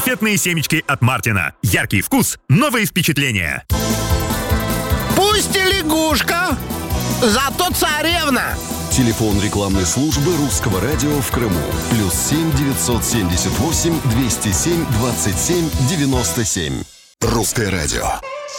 конфетные семечки от Мартина. Яркий вкус, новые впечатления. Пусть и лягушка, зато царевна. Телефон рекламной службы Русского радио в Крыму. +7 978 207 27 97. Русское радио.